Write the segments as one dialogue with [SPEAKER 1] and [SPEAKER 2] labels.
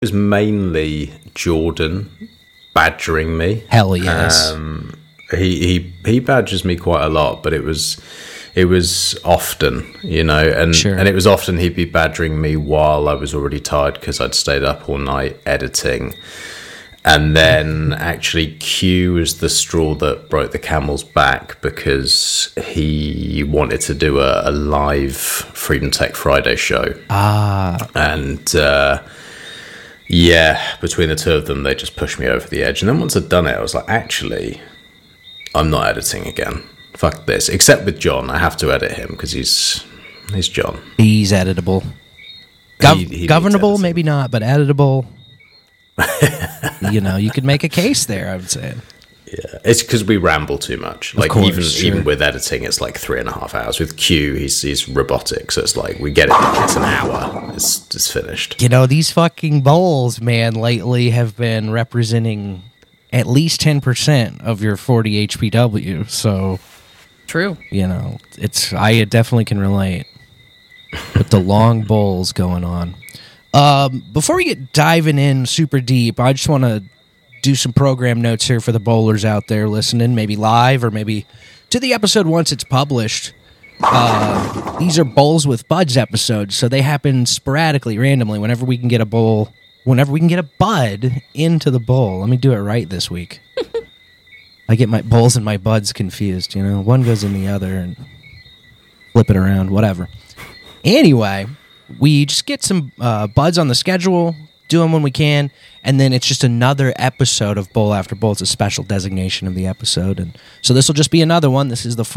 [SPEAKER 1] was mainly Jordan badgering me.
[SPEAKER 2] Hell yes.
[SPEAKER 1] He badgers me quite a lot, but it was often, and
[SPEAKER 2] Sure.
[SPEAKER 1] and it was often he'd be badgering me while I was already tired because I'd stayed up all night editing. And then actually Q was the straw that broke the camel's back because he wanted to do a live Freedom Tech Friday show. And between the two of them, they just pushed me over the edge. And then once I'd done it, I was like, actually, I'm not editing again. Fuck this. Except with John, I have to edit him because he's John.
[SPEAKER 2] He's editable.
[SPEAKER 1] He
[SPEAKER 2] Governable, maybe not, but editable. You could make a case there, I would say.
[SPEAKER 1] Yeah, it's because we ramble too much. Like, even with editing, it's like 3.5 hours. With Q, he's robotic, so it's like we get it done. It's an hour. It's finished.
[SPEAKER 2] These fucking bowls, man, lately have been representing at least 10% of your 40 HPW. So
[SPEAKER 3] True.
[SPEAKER 2] I definitely can relate with the long bowls going on. Before we get diving in super deep, I just want to do some program notes here for the bowlers out there listening, maybe live or maybe to the episode once it's published. These are Bowls with Buds episodes, so they happen sporadically, randomly, whenever we can get a bud into the bowl. Let me do it right this week. I get my bowls and my buds confused, One goes in the other and flip it around, whatever. Anyway, we just get some buds on the schedule, do them when we can, and then it's just another episode of Bowl After Bowl. It's a special designation of the episode, and so this will just be another one. This is the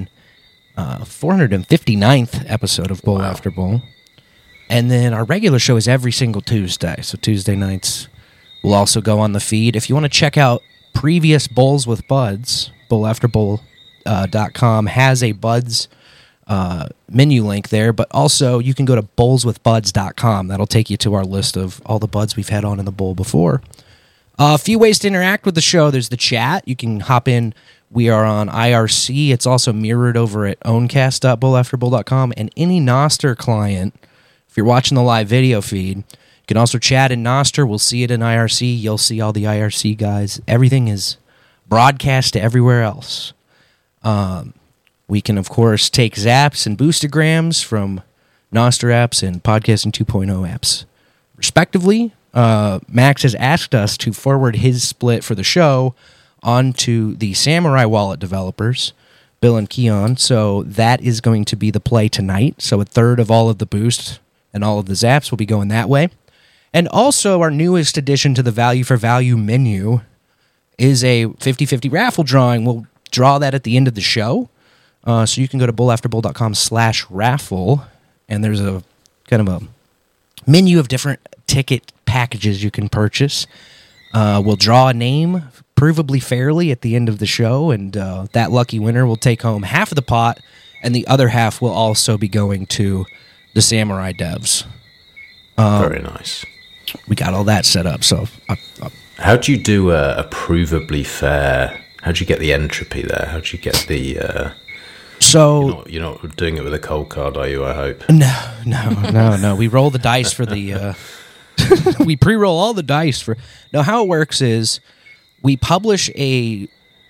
[SPEAKER 2] 459th episode of Bowl After Bowl. And then our regular show is every single Tuesday, so Tuesday nights will also go on the feed. If you want to check out previous Bowls with Buds, bowlafterbowl.com has a Buds menu link there, but also you can go to bowlswithbuds.com. That'll take you to our list of all the buds we've had on in the bowl before. A few ways to interact with the show. There's the chat. You can hop in. We are on IRC. It's also mirrored over at owncast.bowlafterbowl.com, and any Nostr client, if you're watching the live video feed, you can also chat in Nostr. We'll see it in IRC. You'll see all the IRC guys. Everything is broadcast to everywhere else. We can, of course, take zaps and boostergrams from Nostr apps and Podcasting 2.0 apps, respectively. Max has asked us to forward his split for the show onto the Samurai Wallet developers, Bill and Keon. So that is going to be the play tonight. So a third of all of the boosts and all of the zaps will be going that way. And also our newest addition to the Value for Value menu is a 50-50 raffle drawing. We'll draw that at the end of the show. So you can go to bowlafterbowl.com/raffle, and there's a kind of a menu of different ticket packages you can purchase. We'll draw a name, provably fairly, at the end of the show, and that lucky winner will take home half of the pot, and the other half will also be going to the Samurai devs.
[SPEAKER 1] Very nice.
[SPEAKER 2] We got all that set up. So,
[SPEAKER 1] how'd you do a provably fair? How'd you get the entropy there? How'd you get the?
[SPEAKER 2] So
[SPEAKER 1] you're not doing it with a cold card, are you? I hope.
[SPEAKER 2] No. We roll the dice for the. We pre-roll all the dice for. Now, how it works is we publish a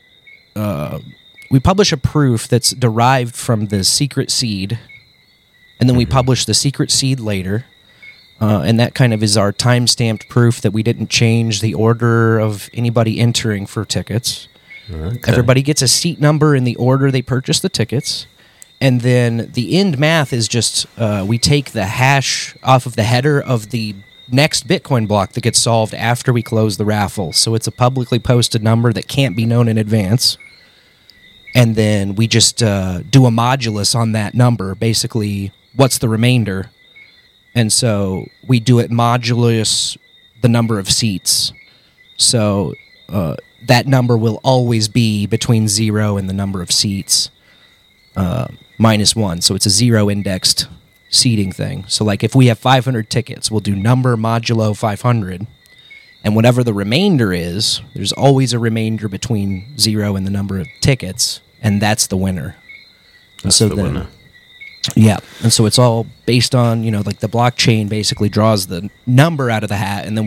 [SPEAKER 2] proof that's derived from the secret seed, and then we publish the secret seed later, and that kind of is our time-stamped proof that we didn't change the order of anybody entering for tickets. Okay. Everybody gets a seat number in the order they purchased the tickets, and then the end math is just we take the hash off of the header of the next Bitcoin block that gets solved after we close the raffle. So it's a publicly posted number that can't be known in advance, and then we just do a modulus on that number. Basically, what's the remainder? And so we do it modulus the number of seats. So that number will always be between 0 and the number of seats minus 1. So it's a 0-indexed seating thing. So like if we have 500 tickets, we'll do number modulo 500. And whatever the remainder is, there's always a remainder between 0 and the number of tickets, and that's the winner.
[SPEAKER 1] That's the winner.
[SPEAKER 2] Yeah, and so it's all based on, like the blockchain basically draws the number out of the hat, and then